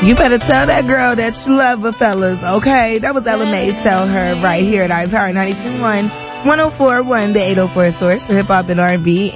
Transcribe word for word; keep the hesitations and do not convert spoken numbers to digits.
You better tell that girl that you love her, fellas, okay? That was Ella Mai, Tell Her, right here at iPower ninety-two point one, one oh four point one, the eight oh four source for hip hop and R and B.